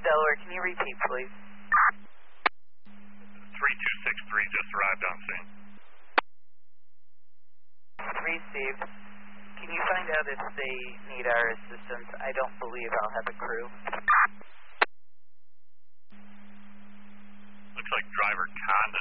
Delaware, can you repeat, please? 3263 just arrived on scene. Received. Can you find out if they need our assistance? I don't believe I'll have a crew. Looks like driver Conda